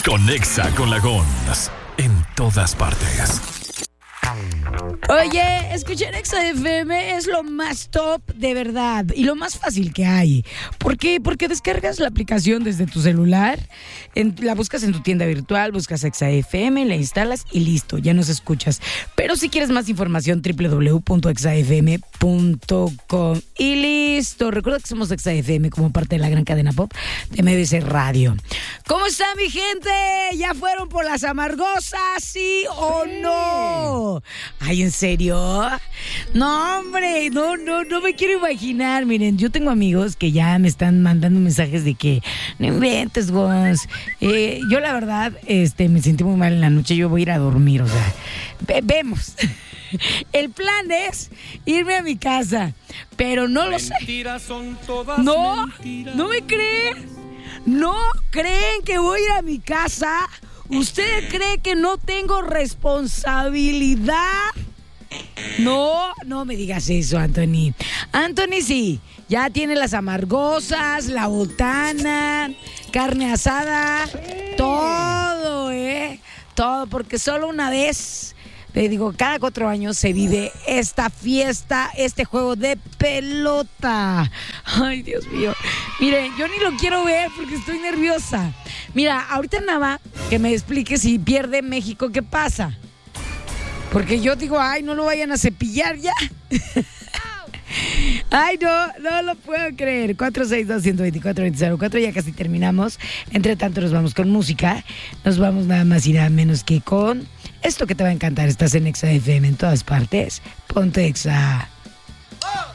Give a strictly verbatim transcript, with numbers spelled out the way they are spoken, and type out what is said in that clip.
Conexa con la Gons en todas partes. Oye, escuchar Exa F M es lo más top de verdad y lo más fácil que hay. ¿Por qué? Porque descargas la aplicación desde tu celular, en, la buscas en tu tienda virtual, buscas Exa F M, la instalas y listo, ya nos escuchas. Pero si quieres más información, doble u doble u doble u punto exa f m punto com y listo. Recuerda que somos Exa F M como parte de la gran cadena pop de M B C Radio. ¿Cómo está mi gente? ¿Ya fueron por las amargosas, sí o no? Ay, ¿en serio? No, hombre, no, no, no me quiero imaginar. Miren, yo tengo amigos que ya me están mandando mensajes de que no inventes, Gons. Eh, yo la verdad, este, me sentí muy mal en la noche. Yo voy a ir a dormir, o sea, ve- vemos. El plan es irme a mi casa, pero no lo sé. Son todas No, mentiras. no me creen. ¿No creen que voy a ir a mi casa? ¿Usted cree que no tengo responsabilidad? No, no me digas eso, Anthony. Anthony sí, ya tiene las amargosas, la botana, carne asada, todo, ¿eh? Todo, porque solo una vez, le digo, cada cuatro años se vive esta fiesta, este juego de pelota. Ay, Dios mío. Miren, yo ni lo quiero ver porque estoy nerviosa. Mira, ahorita nada, que me explique si pierde México, ¿qué pasa? Porque yo digo, ay, no lo vayan a cepillar ya. Ay, no, no lo puedo creer. cuatro seis dos, uno dos cuatro, dos cero cuatro, ya casi terminamos. Entre tanto nos vamos con música. Nos vamos nada más y nada menos que con esto que te va a encantar. Estás en Exa F M en todas partes. Ponte Exa.